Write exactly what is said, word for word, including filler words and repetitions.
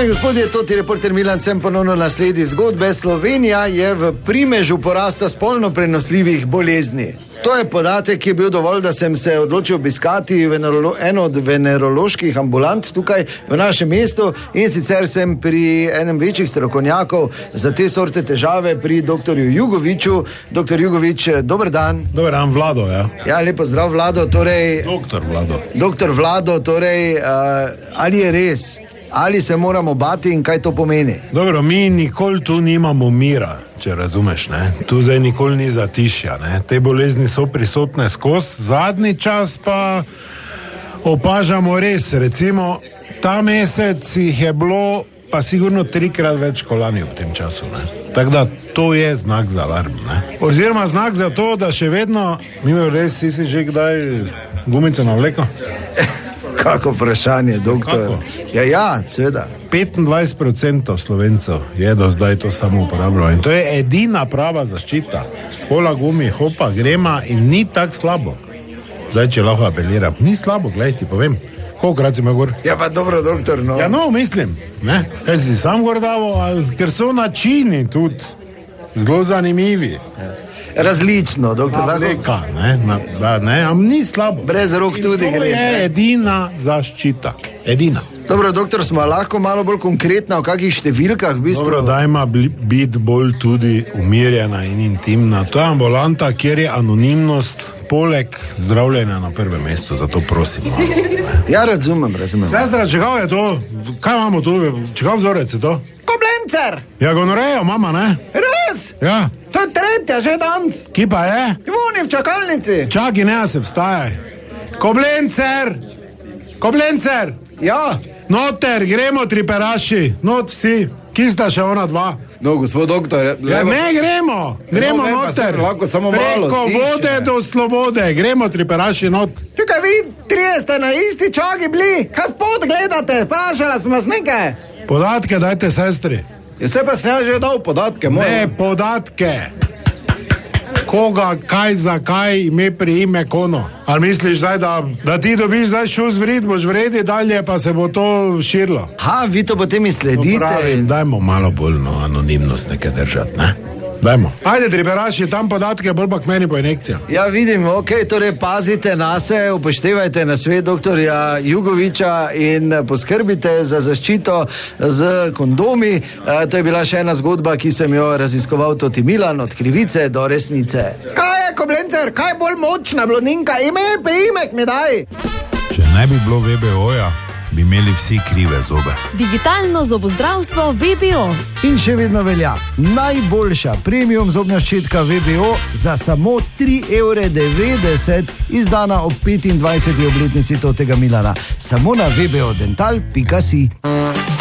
Dame in gospodje, to ti reporter Milan sem ponovno nasledi zgodbe. Slovenija je v primežu porasta spolno prenosljivih bolezni. To je podatek, ki je bil dovolj, da sem se odločil obiskati venerolo, eno od veneroloških ambulant tukaj v našem mestu, in sicer sem pri enem večjih strokovnjakov za te sorte težave, pri doktorju Jugoviču. Doktor Jugovič, dober dan. Dober dan, Vlado, ja. Ja, lepo zdrav, Vlado, torej... Doktor Vlado. Doktor Vlado, torej, uh, ali je res? Ali se moramo bati in kaj to pomeni? Dobro, mi nikoli tu nimamo mira, če razumeš, ne? Tu zdaj nikoli ni zatišja, ne? Te bolezni so prisotne skozi, zadnji čas pa opažamo res, recimo, ta mesec jih je bilo pa sigurno trikrat več kolani v tem času, ne? Tako da to je znak za alarm, ne? Oziroma znak za to, da še vedno, mi res, si si že kdaj gumice navleko? Kako vprašanje, doktor? Kako? Ja, ja, seveda. petindvajset procentov Slovencev je do zdaj to samo uporabljalo in to je edina prava zaščita. Pola gumi, hopa, grema in ni tako slabo. Zdaj, če lahko apeliram, ni slabo, gledaj, ti povem. Kolikrat si me gor? Ja, pa dobro, doktor, no. Ja, no, mislim, ne? Kaj si sam gor davo, ali ker so načini tudi zelo zanimivi. Ja. Različno, doktor. Navleka, ne, na, da, ne, am ni slabo. Brez rok tudi gre. To je edina zaščita, edina. Dobro, doktor, smo lahko malo bolj konkretna, v kakih številkah v bistvu? Dobro, dajma biti bolj tudi umirjena in intimna. To je ambulanta, kjer je anonimnost poleg zdravljenja na prvem mestu, zato prosim. Ja, razumem, razumem. Sestra, čegav je to? Kaj imamo tu? Čegav vzorec je to? Koblencer! Ja, gonorejo, mama, ne? Res? Ja. To je tretja že danes. Ki pa je? Vuni v čakalnici. Čaki, ne, se vstajaj. Koblencer! Koblencer! Ja. Noter, gremo triperaši, not vsi. Ki sta še ona dva? No, gospod doktor, ja, ne, gremo, gremo no, noter. Lahko samo malo. Preko vode do slobode, gremo triperaši not. Čekaj, vi trije ste na isti čagi bili, kaj v pot gledate, vprašala sem vas nekaj. Podatke dajte, sestri. Ja, se pa sem že dal podatke, moj. Ne, podatke. Koga, kaj, zakaj, ime, priime, kono. Ali misliš zdaj, da, da ti dobiš zdaj šus vred, boš vredi dalje, pa se bo to širilo? Ha, vi to potem izsledite. Pravim, dajmo malo bolj no, anonimnost nekaj držati, ne? Dajmo. Ajde, triperaši, tam podatke, bolj pa k meni po injekcija. Ja, vidim, ok, torej pazite na se, upoštevajte na svet doktorja Jugoviča in poskrbite za zaščito z kondomi. E, to je bila še ena zgodba, ki sem jo raziskoval Toti Milan, od krivice do resnice. Kaj je, Koblencer, kaj bolj močna blondinka? Ime, priimek mi daj. Če ne bi bilo V B O-ja, bi imeli vsi krive zobe. Digitalno zobozdravstvo V B O. In še vedno velja najboljša premium zobna ščetka V B O za samo tri evre devetdeset, izdana ob petindvajseti obletnici Totega Milana. Samo na v b o dental pika si.